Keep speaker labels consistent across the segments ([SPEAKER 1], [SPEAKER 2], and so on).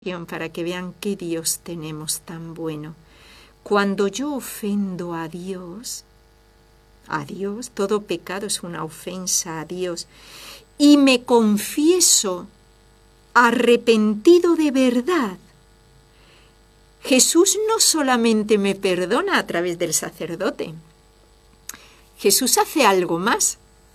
[SPEAKER 1] para que vean qué Dios tenemos tan bueno. Cuando yo ofendo a Dios, todo pecado es una ofensa a Dios, y me confieso arrepentido de verdad, Jesús no solamente me perdona a través del sacerdote, Jesús hace algo más.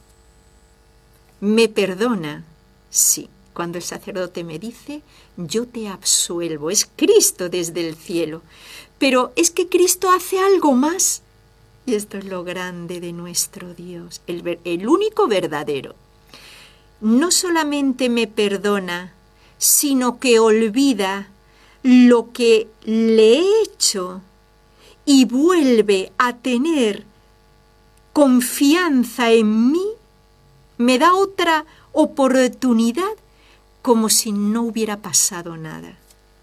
[SPEAKER 1] Me perdona, sí. Cuando el sacerdote me dice, yo te absuelvo, es Cristo desde el cielo. Pero es que Cristo hace algo más. Y esto es lo grande de nuestro Dios, el único verdadero. No solamente me perdona, sino que olvida lo que le he hecho y vuelve a tener confianza en mí, me da otra oportunidad como si no hubiera pasado nada.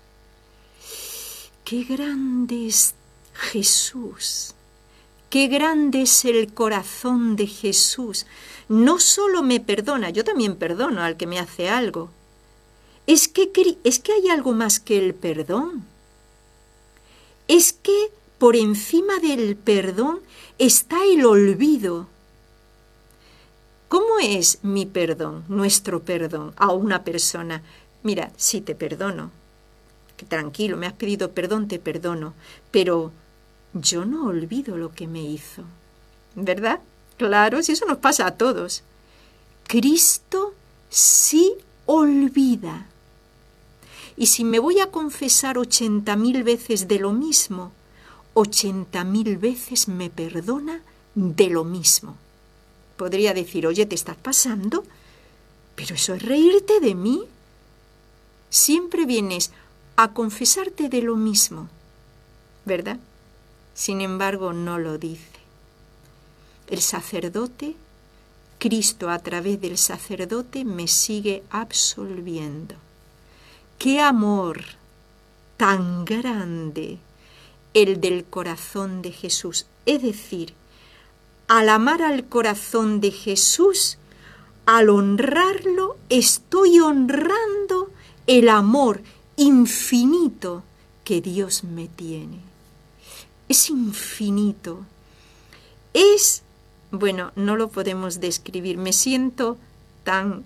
[SPEAKER 1] ¡Qué grande es Jesús! ¡Qué grande es el corazón de Jesús! No solo me perdona, yo también perdono al que me hace algo. Es que hay algo más que el perdón. Es que por encima del perdón está el olvido. ¿Cómo es mi perdón, nuestro perdón a una persona? Mira, sí te perdono, tranquilo, me has pedido perdón, te perdono, pero yo no olvido lo que me hizo, ¿verdad? Claro, si eso nos pasa a todos. Cristo sí olvida. Y si me voy a confesar 80.000 veces de lo mismo, 80.000 veces me perdona de lo mismo. Podría decir, oye, ¿te estás pasando? Pero eso es reírte de mí. Siempre vienes a confesarte de lo mismo, ¿verdad? Sin embargo, no lo dice. El sacerdote, Cristo a través del sacerdote me sigue absolviendo. ¡Qué amor tan grande el del corazón de Jesús! Es decir, al amar al corazón de Jesús, al honrarlo, estoy honrando el amor infinito que Dios me tiene. Es infinito. No lo podemos describir. Me siento tan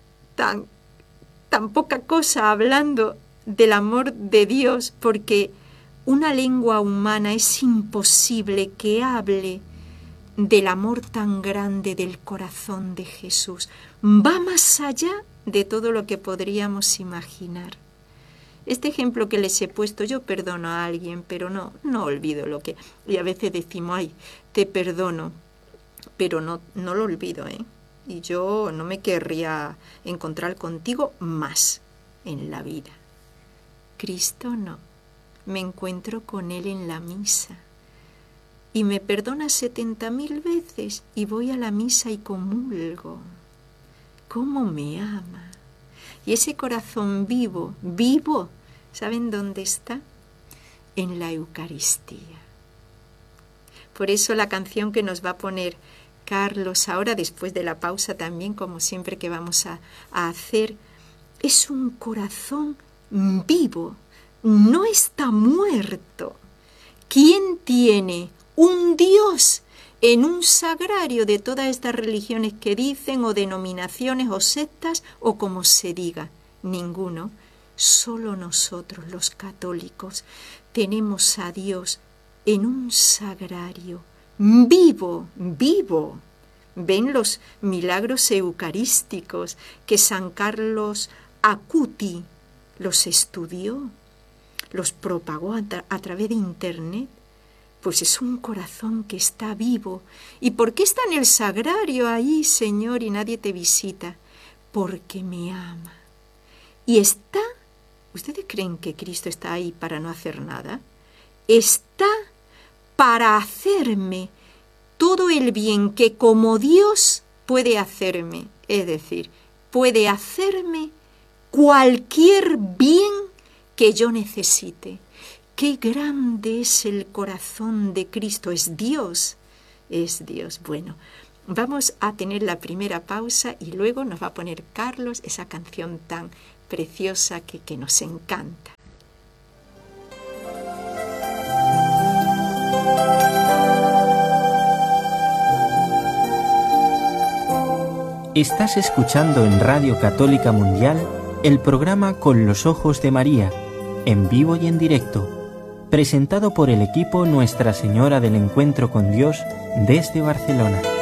[SPEAKER 1] poca cosa hablando del amor de Dios, porque una lengua humana es imposible que hable del amor tan grande del corazón de Jesús. Va más allá de todo lo que podríamos imaginar. Este ejemplo que les he puesto, yo perdono a alguien, pero no olvido lo que... Y a veces decimos, ay, te perdono, pero no lo olvido, ¿eh? Y yo no me querría encontrar contigo más en la vida. Cristo no. Me encuentro con Él en la misa. Y me perdona 70.000 veces y voy a la misa y comulgo. ¿Cómo me ama? Y ese corazón vivo, ¿saben dónde está? En la Eucaristía. Por eso la canción que nos va a poner Carlos ahora, después de la pausa también, como siempre que vamos a hacer, es un corazón vivo, no está muerto. ¿Quién tiene un Dios en un sagrario de todas estas religiones que dicen, o denominaciones, o sectas, o como se diga? Ninguno. Solo nosotros, los católicos, tenemos a Dios en un sagrario, vivo. Ven los milagros eucarísticos que San Carlos Acuti los estudió, los propagó a través de internet. Pues es un corazón que está vivo. ¿Y por qué está en el sagrario ahí, Señor, y nadie te visita? Porque me ama. Y está... ¿Ustedes creen que Cristo está ahí para no hacer nada? Está para hacerme todo el bien que como Dios puede hacerme. Es decir, puede hacerme cualquier bien que yo necesite. ¡Qué grande es el corazón de Cristo! Es Dios. Bueno, vamos a tener la primera pausa y luego nos va a poner Carlos esa canción tan preciosa que nos encanta.
[SPEAKER 2] Estás escuchando en Radio Católica Mundial el programa Con los Ojos de María, en vivo y en directo, presentado por el equipo Nuestra Señora del Encuentro con Dios desde Barcelona.